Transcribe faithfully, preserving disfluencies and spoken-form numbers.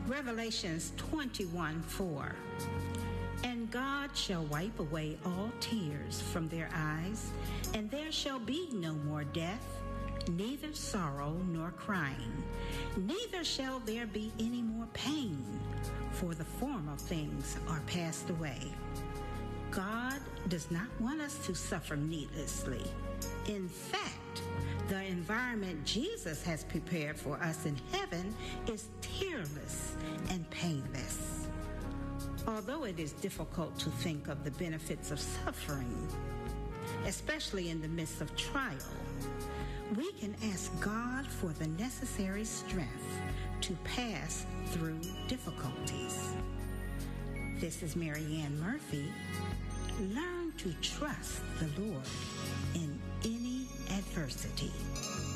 Revelations twenty-one four. And God shall wipe away all tears from their eyes, and there shall be no more death, neither sorrow nor crying, neither shall there be any more pain, for the former things are passed away. God does not want us to suffer needlessly. In fact, the environment Jesus has prepared for us in heaven is tearless and painless. Although it is difficult to think of the benefits of suffering, especially in the midst of trial, we can ask God for the necessary strength to pass through difficulties. This is Mary Ann Murphy. Learn to trust the Lord in any adversity.